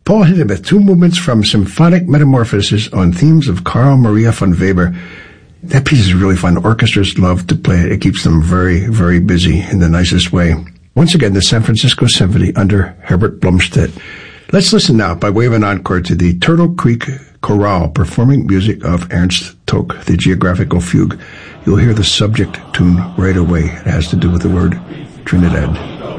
Paul Hindemith, two movements from Symphonic Metamorphosis on themes of Carl Maria von Weber. That piece is really fun. Orchestras love to play it. It keeps them very, very busy in the nicest way. Once again, the San Francisco Symphony under Herbert Blomstedt. Let's listen now, by way of an encore, to the Turtle Creek Chorale performing music of Ernst Toch, the Geographical Fugue. You'll hear the subject tune right away. It has to do with the word Trinidad.